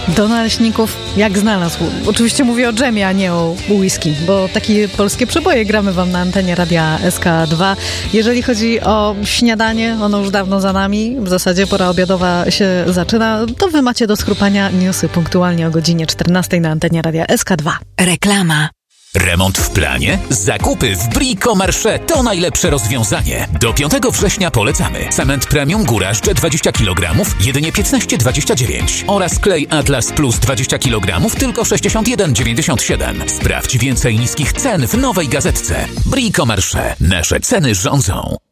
Do naleśników jak znalazł. Oczywiście mówię o dżemie, a nie o whisky, bo takie polskie przeboje gramy wam na antenie Radia SK2. Jeżeli chodzi o śniadanie, ono już dawno za nami, w zasadzie pora obiadowa się zaczyna, to wy macie do schrupania newsy punktualnie o godzinie 14 na antenie Radia SK2. Reklama. Remont w planie? Zakupy w Brico Marché to najlepsze rozwiązanie. Do 5 września polecamy. Cement Premium Górażdże 20 kg, jedynie 15,29 oraz klej Atlas Plus 20 kg, tylko 61,97. Sprawdź więcej niskich cen w nowej gazetce. Brico Marché. Nasze ceny rządzą.